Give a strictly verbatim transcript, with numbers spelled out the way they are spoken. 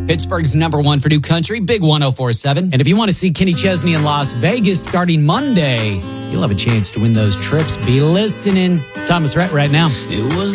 Pittsburgh's number one for new country, Big one oh four point seven. And if you want to see Kenny Chesney in Las Vegas starting Monday, you'll have a chance to win those trips. Be listening. Thomas Rhett right now. It was